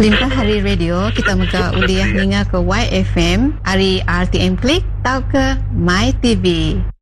Pelimpah hari radio kita muka uliah ninga ke YFM, hari RTM Klik, tau ke My TV.